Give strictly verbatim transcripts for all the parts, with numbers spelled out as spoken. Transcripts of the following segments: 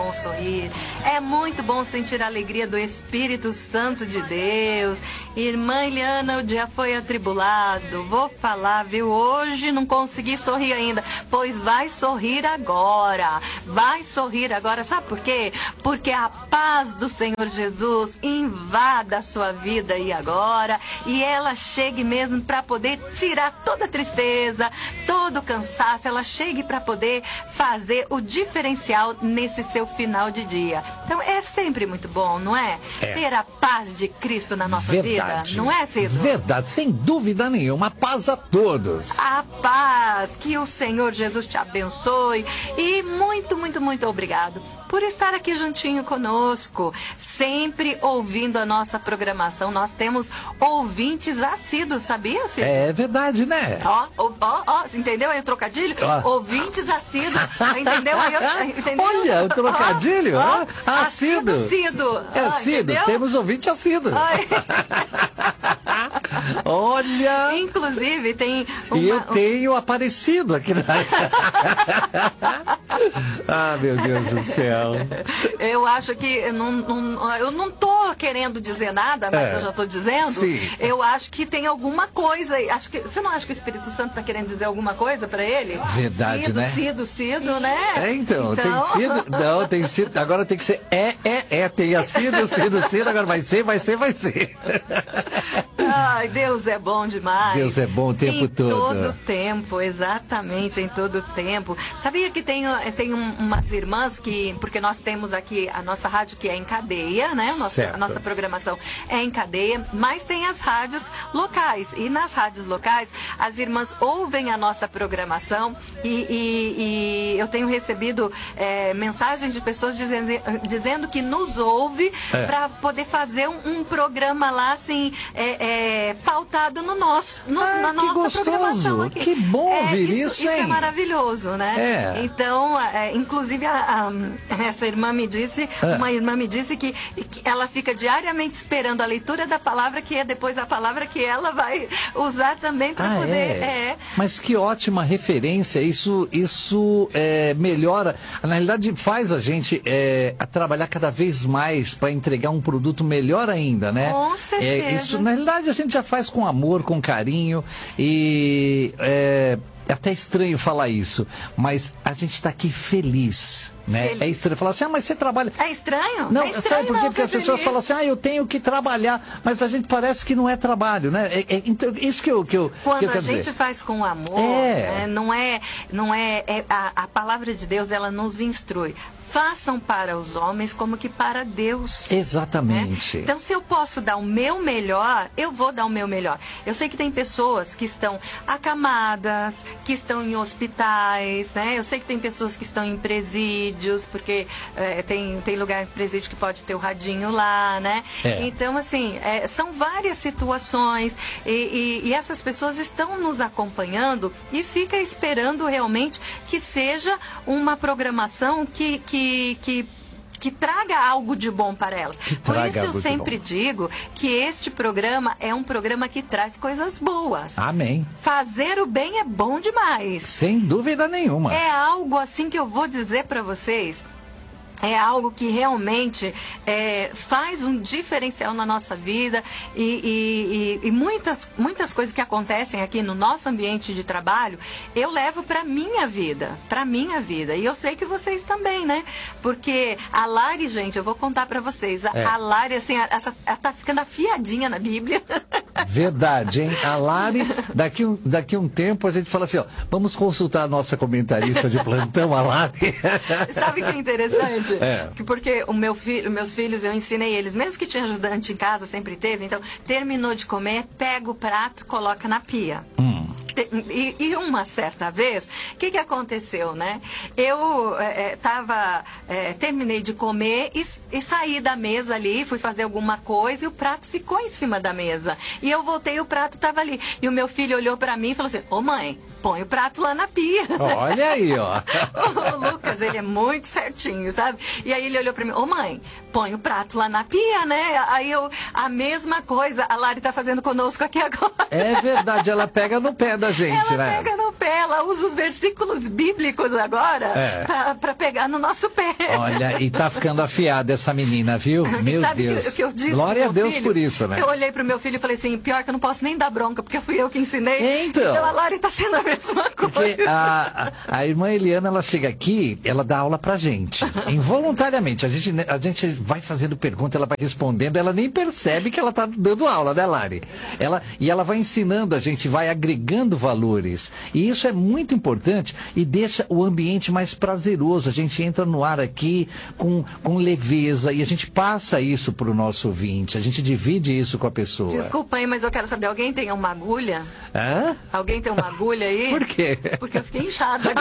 bom sorrir, é muito bom sentir a alegria do Espírito Santo de Deus. Irmã Eliana, o dia foi atribulado, vou falar, viu, hoje não consegui sorrir ainda, pois vai sorrir agora, vai sorrir agora, sabe por quê? Porque a paz do Senhor Jesus invada a sua vida aí agora, e ela chegue mesmo para poder tirar toda a tristeza, todo o cansaço, ela chegue para poder fazer o diferencial nesse seu final de dia. Então é sempre muito bom, não é? É. Ter a paz de Cristo na nossa Verdade. vida, não é, Cido? Verdade, sem dúvida nenhuma. Paz a todos. A paz, que o Senhor Jesus te abençoe e muito, muito, muito obrigado por estar aqui juntinho conosco, sempre ouvindo a nossa programação. Nós temos ouvintes assíduos, sabia, Cido? É verdade, né? Ó, ó, ó, ó, entendeu aí o trocadilho? Ó. Ouvintes assíduos, entendeu aí? o- Entendeu? Olha, o trocadilho, Ó, ó, ó, assíduo. assíduo. É Ó, assíduo, entendeu? temos ouvinte assíduo. Ai. Olha, Inclusive, tem uma... e eu tenho aparecido aqui na... Ah, meu Deus do céu. Eu acho que eu não, não, eu não tô querendo dizer nada, mas É. eu já tô dizendo. Sim. Eu acho que tem alguma coisa aí. Acho que, você não acha que o Espírito Santo tá querendo dizer alguma coisa para ele? Verdade, Cido, né? Cido, Cido, né? É, então, tem sido. Não, tem sido. Agora tem que ser é, é, é. Tenha sido, sido, sido. Agora vai ser, vai ser, vai ser. Ai, Deus é bom demais. Deus é bom o tempo em todo. Em todo tempo, exatamente, em todo tempo. Sabia que tem, tem um- umas irmãs que, porque nós temos aqui a nossa rádio que é em cadeia, né? Nossa, Certo. a nossa programação é em cadeia, mas tem as rádios locais. E nas rádios locais, as irmãs ouvem a nossa programação e, e- e eu tenho recebido é, mensagens de pessoas dizendo, dizendo que nos ouve É. para poder fazer um, um programa lá, assim, é, é, pautado no nosso, no, Ah, na que nossa gostoso. programação aqui. Que bom É, ouvir isso. isso, Isso é hein? maravilhoso, né? É. Então, é, inclusive, a- a- essa irmã me disse, É. uma irmã me disse que, que ela fica diariamente esperando a leitura da palavra, que é depois a palavra que ela vai usar também para Ah, poder... é? é. Mas que ótima referência. Isso, isso é, melhora. Na realidade, faz a gente é, a trabalhar cada vez mais para entregar um produto melhor ainda, né? Com certeza. É, isso, na realidade, a gente já faz com amor, com carinho. E é, é até estranho falar isso, mas a gente está aqui feliz. Né? Feliz. É estranho falar assim, ah, mas você trabalha. É estranho? Não, é estranho sabe por quê? não Porque ser as pessoas feliz. falam assim, ah, eu tenho que trabalhar, mas a gente parece que não é trabalho, né? É, é, então, isso que eu, que eu, Quando que eu a quero gente dizer. faz com amor, É. né, não é, não é, é a, a palavra de Deus, ela nos instrui. Façam para os homens como que para Deus. né? Exatamente. Então, se eu posso dar o meu melhor, eu vou dar o meu melhor. Eu sei que tem pessoas que estão acamadas, que estão em hospitais, né? Eu sei que tem pessoas que estão em presídios, porque é, tem, tem lugar em presídio que pode ter o radinho lá, né? É. Então, assim, é, são várias situações e, e- e essas pessoas estão nos acompanhando e fica esperando realmente que seja uma programação que, que, que, que traga algo de bom para elas. Por traga isso eu algo de sempre bom. digo que este programa é um programa que traz coisas boas. Amém. Fazer o bem é bom demais. Sem dúvida nenhuma. É algo assim que eu vou dizer para vocês. É algo que realmente é, faz um diferencial na nossa vida e, e- e- e muitas, muitas coisas que acontecem aqui no nosso ambiente de trabalho, eu levo para minha vida, para minha vida. E eu sei que vocês também, né? Porque a Lari, gente, eu vou contar para vocês, a, É. a Lari, assim, ela, ela tá ficando afiadinha na Bíblia. Verdade, hein? A Lari, daqui um, daqui um tempo a gente fala assim, ó, vamos consultar a nossa comentarista de plantão, a Lari. Sabe o que é interessante? É. Que Porque o meu filho, meus filhos, eu ensinei eles, mesmo que tinha ajudante em casa, sempre teve, então, terminou de comer, pega o prato, coloca na pia. Hum. Te- E, e uma certa vez, o que, que aconteceu, né? Eu é, é, tava, é, terminei de comer e, e saí da mesa ali, fui fazer alguma coisa e o prato ficou em cima da mesa. E eu voltei e o prato estava ali. E o meu filho olhou para mim e falou assim, ô mãe, põe o prato lá na pia. Olha aí, ó. O Lucas, ele é muito certinho, sabe? E aí ele olhou pra mim, ô mãe, põe o prato lá na pia, né? Aí eu, a mesma coisa, a Lari tá fazendo conosco aqui agora. É verdade, ela pega no pé da gente, ela né? Ela pega no pé, ela usa os versículos bíblicos agora é. pra, pra pegar no nosso pé. Olha, e tá ficando afiada essa menina, viu? Meu sabe Deus. Que, que eu disse Glória a Deus filho, por isso, né? Eu olhei pro meu filho e falei assim, pior que eu não posso nem dar bronca, porque fui eu que ensinei. Então, então a Lari tá sendo a mesma coisa. Porque a, a irmã Eliana, ela chega aqui, ela dá aula pra gente, involuntariamente. A gente, a gente vai fazendo pergunta, ela vai respondendo, ela nem percebe que ela tá dando aula, né, Lari? Ela, e ela vai ensinando, a gente vai agregando valores. E isso é muito importante e deixa o ambiente mais prazeroso. A gente entra no ar aqui com, com leveza e a gente passa isso pro nosso ouvinte, a gente divide isso com a pessoa. Desculpa aí, mas eu quero saber, alguém tem uma agulha? Hã? Alguém tem uma agulha aí? Por quê? Porque eu fiquei inchada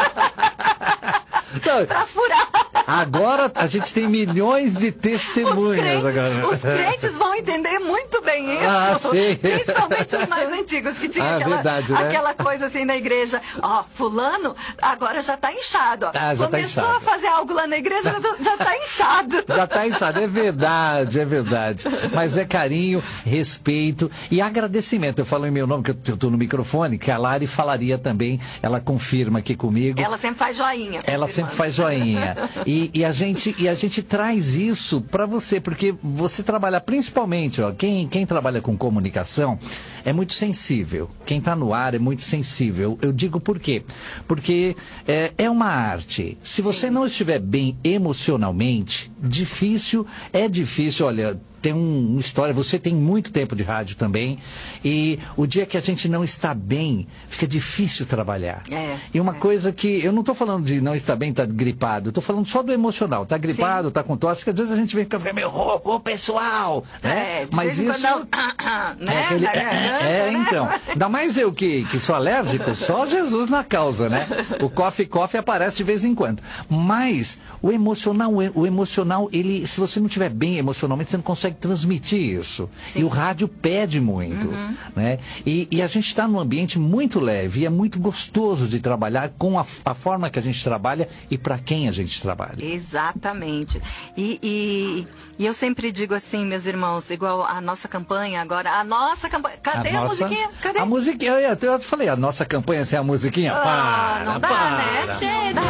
agora. Não, pra furar. Agora a gente tem milhões de testemunhas. Os crentes, agora. os crentes vão entender muito bem isso. Ah, sim. Principalmente os mais antigos, que tinha ah, aquela, verdade, né? aquela coisa assim na igreja. Ó, fulano agora já tá inchado. Ó. Ah, já Começou tá inchado. a fazer algo lá na igreja, já, já tá inchado. Já tá inchado, é verdade, é verdade. Mas é carinho, respeito e agradecimento. Eu falo em meu nome, que eu tô no microfone, que a Lari falaria também, ela confirma aqui comigo. Ela sempre faz joinha. Ela sempre faz joinha. E, e, a gente, e a gente traz isso para você, porque você trabalha principalmente, ó, quem, quem trabalha com comunicação é muito sensível. Quem está no ar é muito sensível. Eu digo por quê? Porque é, é uma arte. Se você Sim. não estiver bem emocionalmente, difícil, é difícil, olha... Tem um, uma história, você tem muito tempo de rádio também, e o dia que a gente não está bem, fica difícil trabalhar. É, e uma é. coisa que, eu não estou falando de não estar bem, estar gripado, estou falando só do emocional, está gripado, está com tosse, que às vezes a gente vem ficar meio rouco, pessoal, né? É, de Mas vez em isso... quando dá um- né? É, aquele, Da é, garganta, é, né? então, ainda mais eu que, que sou alérgico, só Jesus na causa, né? O coffee coffee aparece de vez em quando. Mas o emocional, o emocional, ele, se você não estiver bem emocionalmente, você não consegue transmitir isso. Sim. E o rádio pede muito, Uhum. né? E, e a gente está num ambiente muito leve e é muito gostoso de trabalhar com a, a forma que a gente trabalha e para quem a gente trabalha. Exatamente. E, e, e eu sempre digo assim, meus irmãos, igual a nossa campanha agora, a nossa campanha, cadê a, a nossa, musiquinha? Cadê? A musiquinha, eu, eu falei, a nossa campanha sem a musiquinha? Ah, para, não dá, para. né? Chega.